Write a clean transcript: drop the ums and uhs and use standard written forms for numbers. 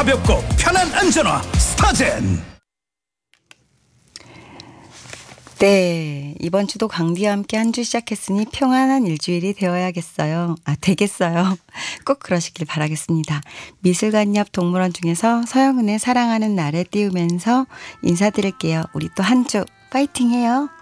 가볍고 편한 안전화 스타젠. 네, 이번 주도 강디와 함께 한 주 시작했으니 평안한 일주일이 되어야겠어요. 되겠어요. 꼭 그러시길 바라겠습니다. 미술관 옆 동물원 중에서 서영은의 사랑하는 날에 띄우면서 인사드릴게요. 우리 또 한 주 파이팅 해요.